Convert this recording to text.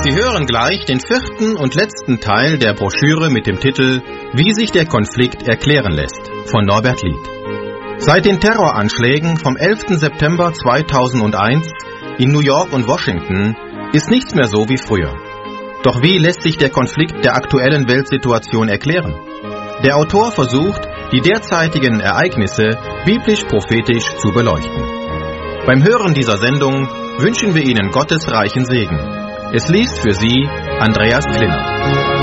Sie hören gleich den 4. und letzten Teil der Broschüre mit dem Titel »Wie sich der Konflikt erklären lässt« von Norbert Lied. Seit den Terroranschlägen vom 11. September 2001 in New York und Washington ist nichts mehr so wie früher. Doch wie lässt sich der Konflikt der aktuellen Weltsituation erklären? Der Autor versucht, die derzeitigen Ereignisse biblisch-prophetisch zu beleuchten. Beim Hören dieser Sendung wünschen wir Ihnen Gottes reichen Segen. Es liest für Sie Andreas Klinner.